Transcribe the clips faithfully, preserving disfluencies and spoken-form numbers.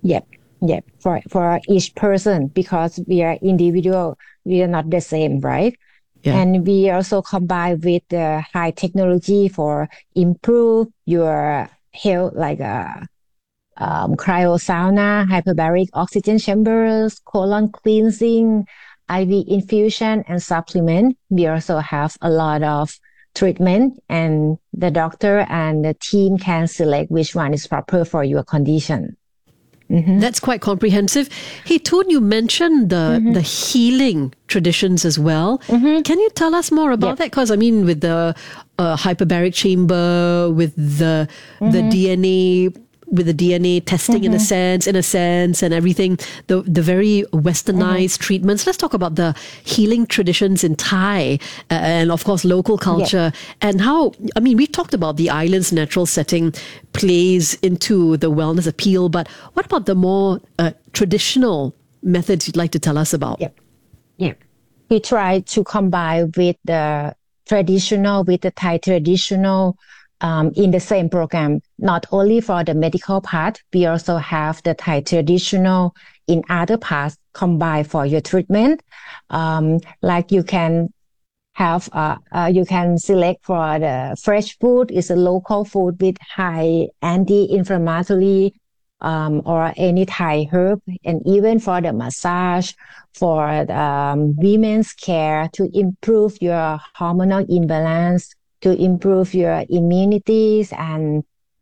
Yep, yep. For for each person, because we are individual, we are not the same, right? Yeah. And we also combine with the high technology for improve your health, like uh, um, cryosauna, hyperbaric oxygen chambers, colon cleansing, I V infusion, and supplement. We also have a lot of treatment, and the doctor and the team can select which one is proper for your condition. Mm-hmm. That's quite comprehensive. Hey, Toon, you mentioned the Mm-hmm. the healing traditions as well. Mm-hmm. Can you tell us more about Yep. that? Because I mean, with the uh, hyperbaric chamber, with the Mm-hmm. the D N A, with the D N A testing Mm-hmm. in a sense, in a sense, and everything, the the very westernized Mm-hmm. treatments. Let's talk about the healing traditions in Thai, uh, and of course local culture, Yep. and how. I mean, we've talked about the island's natural setting plays into the wellness appeal, but what about the more uh, traditional methods you'd like to tell us about? Yep. Yep. We try to combine with the traditional, with the Thai traditional um, in the same program. Not only for the medical part, we also have the Thai traditional in other parts combined for your treatment. Um, like you can have, uh, uh, you can select for the fresh food is a local food with high anti-inflammatory um, or any Thai herb, and even for the massage, for the, um, women's care to improve your hormonal imbalance, to improve your immunities, and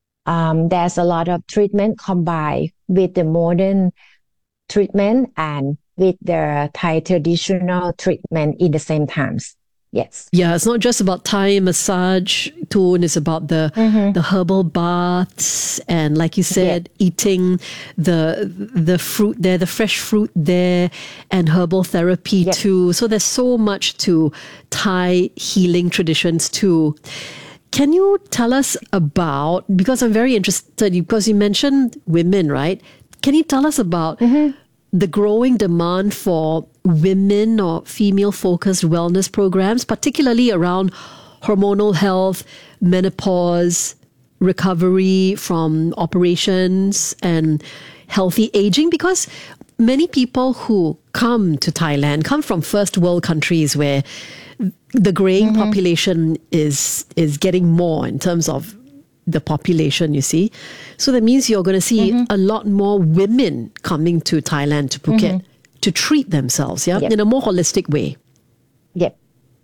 um, there's a lot of treatment combined with the modern treatment and with the Thai traditional treatment in the same times. Yes. Yeah, it's not just about Thai massage, Toon. It's about the Mm-hmm. the herbal baths and, like you said, Yeah. eating the the fruit there, the fresh fruit there, and herbal therapy Yep. too. So there's so much to Thai healing traditions too. Can you tell us about, because I'm very interested, because you mentioned women, right? Can you tell us about Mm-hmm. the growing demand for women or female-focused wellness programs, particularly around hormonal health, menopause, recovery from operations, and healthy aging? Because many people who come to Thailand come from first world countries where the graying Mm-hmm. population is is getting more in terms of the population, you see. So that means you're going to see Mm-hmm. a lot more women coming to Thailand, to Phuket, Mm-hmm. to treat themselves, yeah, Yep. in a more holistic way. Yep.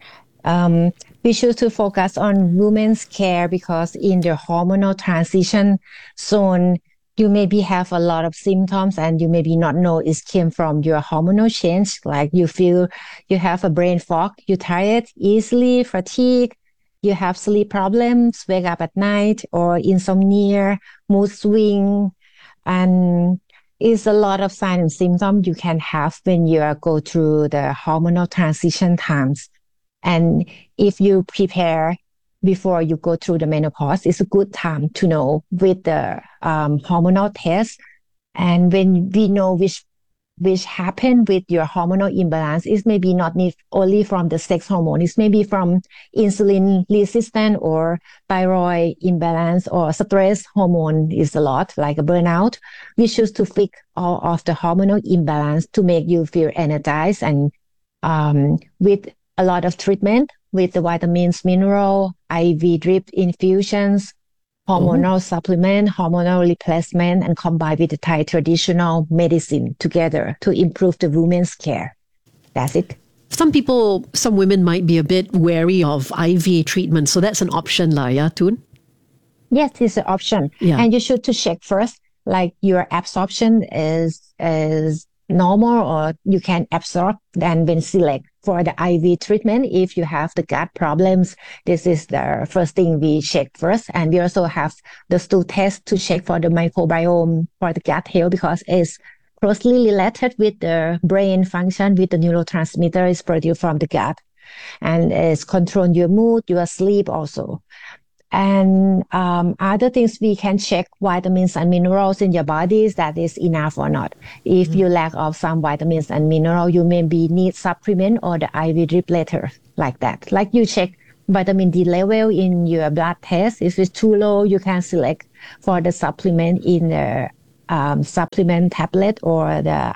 Um, we choose to focus on women's care because in the hormonal transition zone, you maybe have a lot of symptoms and you maybe not know it came from your hormonal change. Like you feel you have a brain fog, you're tired easily, fatigue, you have sleep problems, wake up at night, or insomnia, mood swing, and it's a lot of signs and symptoms you can have when you are go through the hormonal transition times. And if you prepare before you go through the menopause, it's a good time to know with the um, hormonal test. And when we know which which happen with your hormonal imbalance, is maybe not need only from the sex hormone. It's maybe from insulin resistant or thyroid imbalance or stress hormone is a lot, like a burnout. We choose to fix all of the hormonal imbalance to make you feel energized and um, with a lot of treatment with the vitamins, mineral, I V drip infusions, hormonal Oh. supplement, hormonal replacement, and combined with the Thai traditional medicine together to improve the women's care. That's it. Some people, some women might be a bit wary of I V treatment, so that's an option, lah, yeah, Toon? Yes, it's an option. Yeah. And you should to check first, like your absorption is is normal or you can absorb, then when select for the I V treatment. If you have the gut problems, this is the first thing we check first. And we also have the stool test to check for the microbiome for the gut health because it's closely related with the brain function, with the neurotransmitter is produced from the gut. And it's control your mood, your sleep also. And um, other things we can check vitamins and minerals in your bodies that is enough or not. If you lack of some vitamins and mineral, you maybe need supplement or the I V drip later, like that. Like you check vitamin D level in your blood test. If it's too low, you can select for the supplement in the um, supplement tablet or the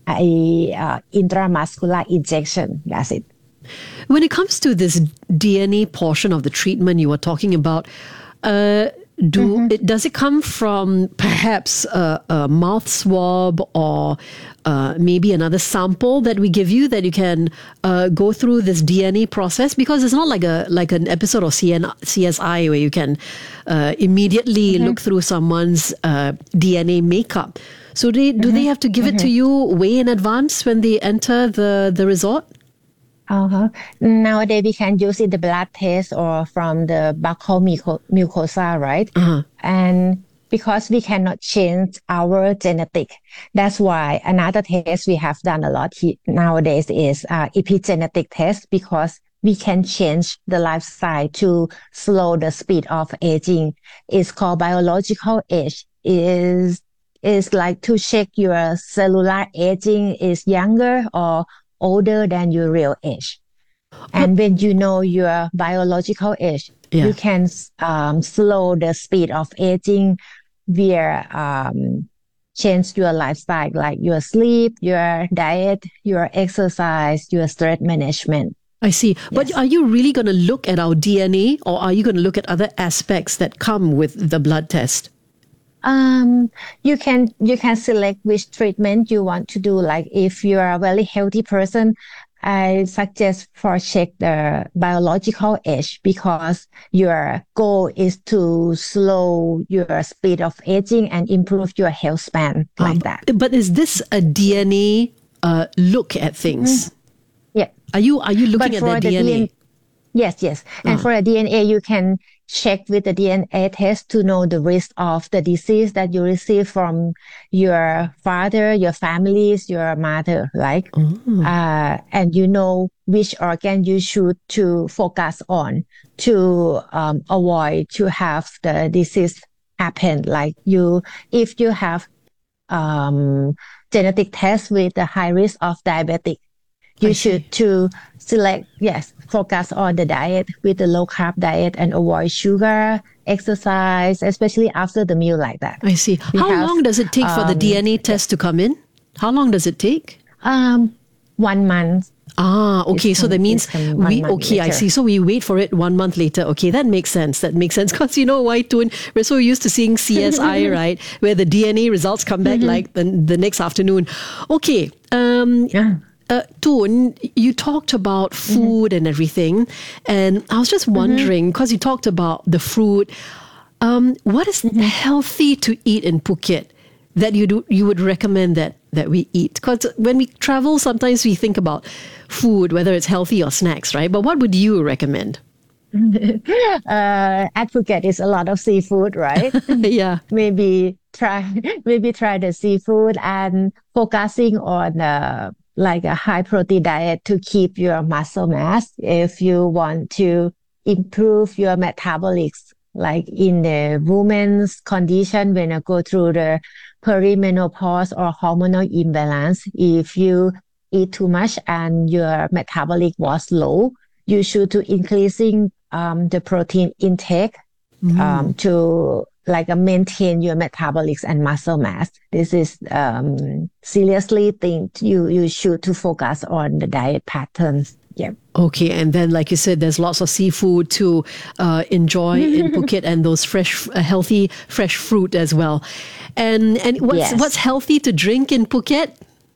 a, uh, intramuscular injection. That's it. When it comes to this D N A portion of the treatment you were talking about, uh, do mm-hmm. it, does it come from perhaps a, a mouth swab or uh, maybe another sample that we give you that you can uh, go through this D N A process? Because it's not like a like an episode of C N, C S I where you can uh, immediately mm-hmm. look through someone's uh, D N A makeup. So they, do mm-hmm. they have to give mm-hmm. it to you way in advance when they enter the, the resort? Uh-huh. Nowadays, we can use it the blood test or from the buccal muco- mucosa, right? Uh-huh. And because we cannot change our genetic, that's why another test we have done a lot he- nowadays is uh, epigenetic test, because we can change the lifestyle to slow the speed of aging. It's called biological age. It is is like to check your cellular aging is younger or older than your real age. And when you know your biological age, yeah. you can um, slow the speed of aging via um, change your lifestyle, like your sleep, your diet, your exercise, your stress management. I see. Yes. But are you really going to look at our D N A, or are you going to look at other aspects that come with the blood test? Um, you can, you can select which treatment you want to do. Like if you are a very healthy person, I suggest for check the biological age, because your goal is to slow your speed of aging and improve your health span, like um, that. But is this a D N A uh, look at things? Mm-hmm. Yeah. Are you, are you looking at the D N A? D N A? Yes, yes. And uh-huh. for a D N A, you can check with the D N A test to know the risk of the disease that you receive from your father, your families, your mother, like, mm. uh, and you know which organ you should to focus on to um, avoid to have the disease happen. Like you, if you have um, genetic test with the high risk of diabetic, you I should see. to select, yes, focus on the diet with the low carb diet and avoid sugar, exercise, especially after the meal, like that. I see. We How have, long does it take um, for the D N A test to come in? How long does it take? Um, one month. Ah, okay. It's so that means we, okay, later. I see. So we wait for it one month later. Okay, that makes sense. That makes sense. Because you know why, Toon? We're so used to seeing C S I, right? Where the D N A results come back mm-hmm. like the, the next afternoon. Okay. Um, yeah. Uh, Toon, you talked about food mm-hmm. and everything, and I was just wondering, because mm-hmm. you talked about the fruit, um, what is mm-hmm. healthy to eat in Phuket that you do you would recommend that that we eat? Because when we travel, sometimes we think about food, whether it's healthy or snacks, right? But what would you recommend? uh, at Phuket, is a lot of seafood, right? Yeah. Maybe try maybe try the seafood and focusing on uh, like a high protein diet to keep your muscle mass. If you want to improve your metabolics, like in the woman's condition when you go through the perimenopause or hormonal imbalance, if you eat too much and your metabolic was low, you should to increasing um, the protein intake mm. um, to like uh, maintain your metabolics and muscle mass. This is um, seriously think you you should to focus on the diet patterns. Yeah. Okay, and then like you said, there's lots of seafood to uh, enjoy in Phuket, and those fresh, uh, healthy, fresh fruit as well. And and what's yes. what's healthy to drink in Phuket?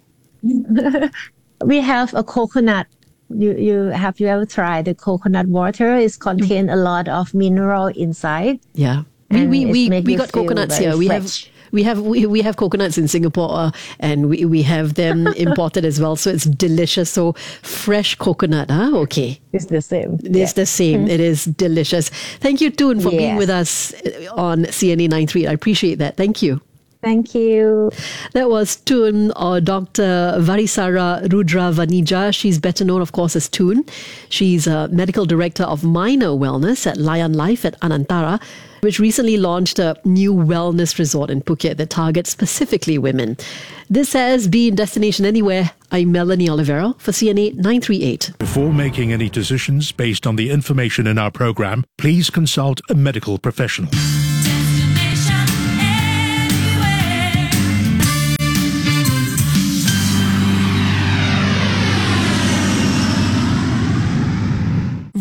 We have a coconut. You you have you ever tried the coconut water? It contains a lot of mineral inside. Yeah. We we we, we got coconuts here. We fresh. have we have we, we have coconuts in Singapore, uh, and we, we have them imported as well. So it's delicious. So fresh coconut, huh? Okay. It's the same. It's yeah. the same. Mm-hmm. It is delicious. Thank you, Toon, for yes. being with us on C N A ninety-three. I appreciate that. Thank you. Thank you. That was Toon, or Doctor Varisara Rudra Vanija. She's better known, of course, as Toon. She's a medical director of Minor Wellness at Lion Life at Anantara, which recently launched a new wellness resort in Phuket that targets specifically women. This has been Destination Anywhere. I'm Melanie Olivero for C N A nine three eight. Before making any decisions based on the information in our program, please consult a medical professional. Destination Anywhere.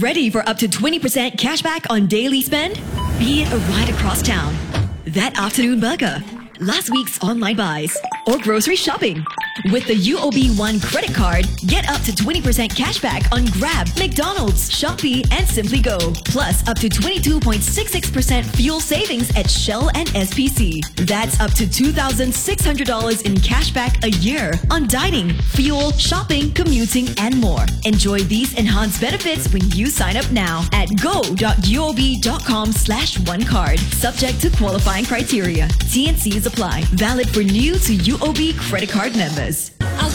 Ready for up to twenty percent cash back on daily spend? Be it a ride across town, that afternoon burger, last week's online buys, or grocery shopping. With the U O B One credit card, get up to twenty percent cash back on Grab, McDonald's, Shopee, and Simply Go. Plus up to twenty-two point six six percent fuel savings at Shell and S P C. That's up to two thousand six hundred dollars in cash back a year on dining, fuel, shopping, commuting, and more. Enjoy these enhanced benefits when you sign up now at go.uob.com slash one card. Subject to qualifying criteria. T and C's apply. Valid for new to U O B credit card members.